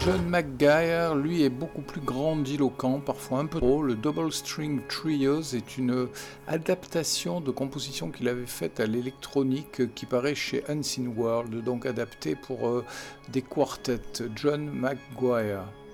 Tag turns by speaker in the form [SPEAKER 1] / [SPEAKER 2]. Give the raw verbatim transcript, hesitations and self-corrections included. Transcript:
[SPEAKER 1] John McGuire, lui, est beaucoup plus grandiloquent, parfois un peu trop. Le Double String Trios est une adaptation de composition qu'il avait faite à l'électronique qui paraît chez Unseen World, donc adaptée pour euh, des quartets. John McGuire.